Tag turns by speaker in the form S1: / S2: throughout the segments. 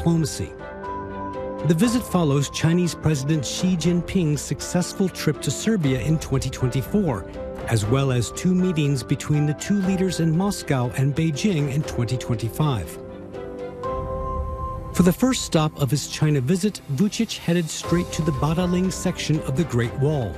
S1: diplomacy. The visit follows Chinese President Xi Jinping's successful trip to Serbia in 2024, as well as 2 meetings between the 2 leaders in Moscow and Beijing in 2025. For the first stop of his China visit, Vučić headed straight to the Badaling section of the Great Wall.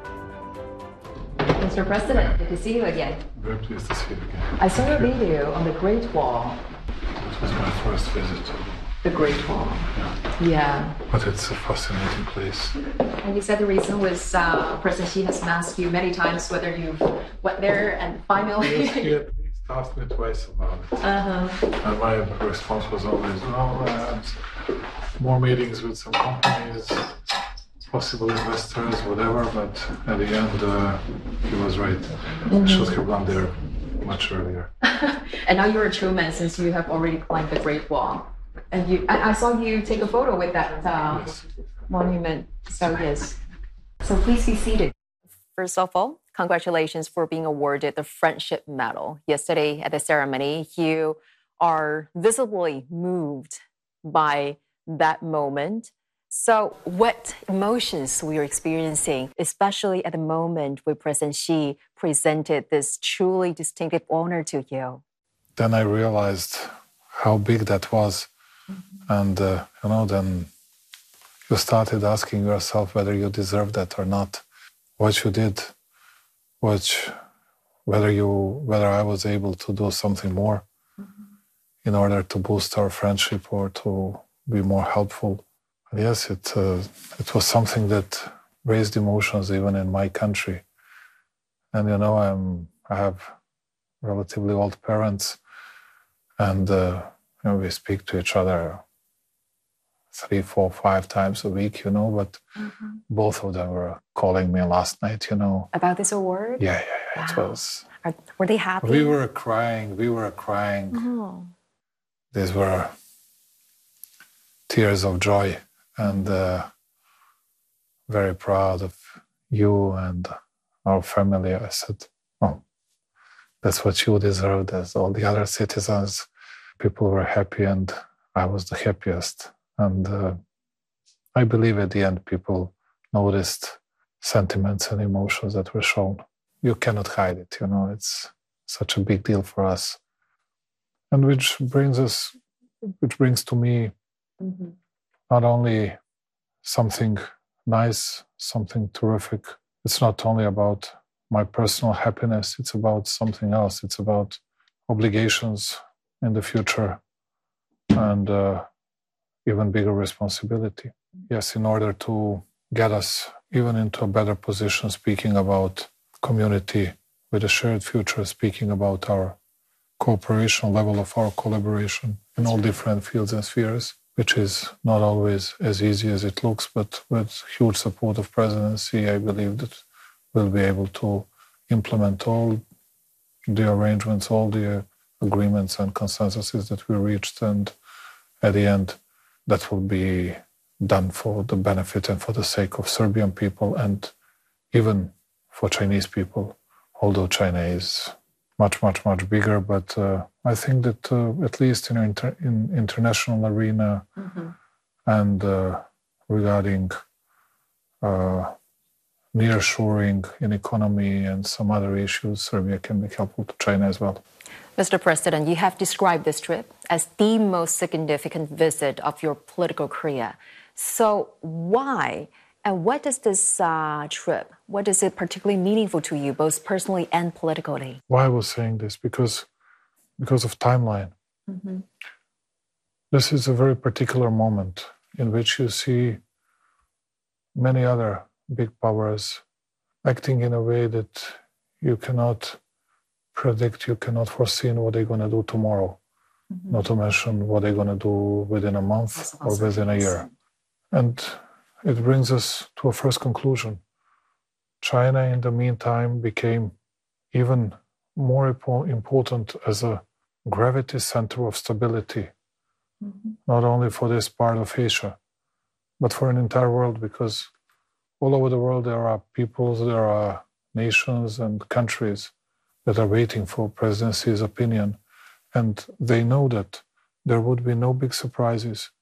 S2: Mr. President, good to see you again.
S3: Very pleased to see you again.
S2: I saw a video on the Great Wall.
S3: This was my first visit.
S2: The Great Wall. Yeah.
S3: But it's a fascinating place.
S2: And you said the reason was President Xi has asked you many times whether you went there, and finally...
S3: Yes, he at least asked me twice about it. And my response was always, more meetings with some companies, possible investors, whatever, but at the end, he was right. Should have gone there much earlier.
S2: And now you're a true man since you have already climbed the Great Wall. And I saw you take a photo with that
S3: Yes.
S2: monument. So yes. So please be seated. First of all, congratulations for being awarded the Friendship Medal. Yesterday at the ceremony, you are visibly moved by that moment. So what emotions were you experiencing, especially at the moment where President Xi presented this truly distinctive honor to you?
S3: Then I realized how big that was. And, then you started asking yourself whether you deserved that or not. What you did, whether I was able to do something more in order to boost our friendship or to be more helpful. Yes, it was something that raised emotions even in my country. And, I have relatively old parents, and we speak to each other 3, 4, 5 times a week, but both of them were calling me last night,
S2: About this award?
S3: Yeah.
S2: Wow.
S3: It was.
S2: Were they happy?
S3: We were crying.
S2: Oh.
S3: These were tears of joy, and very proud of you and our family. I said, that's what you deserved as all the other citizens. People were happy, and I was the happiest. And I believe at the end people noticed sentiments and emotions that were shown. You cannot hide it, it's such a big deal for us. And which brings to me not only something nice, something terrific. It's not only about my personal happiness, it's about something else. It's about obligations in the future and even bigger responsibility. Yes, in order to get us even into a better position, speaking about community with a shared future, speaking about our cooperation, level of our collaboration in all different fields and spheres, which is not always as easy as it looks, but with huge support of presidency, I believe that we'll be able to implement all the arrangements, all the agreements and consensuses that we reached, and at the end, that will be done for the benefit and for the sake of Serbian people and even for Chinese people, although China is much, much, much bigger. But I think that at least in international arena and regarding nearshoring in economy and some other issues, Serbia can be helpful to China as well.
S2: Mr. President, you have described this trip as the most significant visit of your political career. So why and what does this trip, what is it particularly meaningful to you, both personally and politically?
S3: Why I was saying this? Because of timeline. This is a very particular moment in which you see many other big powers acting in a way that you cannot predict, you cannot foresee what they're going to do tomorrow, not to mention what they're going to do within a month or within a year. And it brings us to a first conclusion. China, in the meantime, became even more important as a gravity center of stability, not only for this part of Asia, but for an entire world, because all over the world there are peoples, there are nations and countries that are waiting for President Xi's opinion. And they know that there would be no big surprises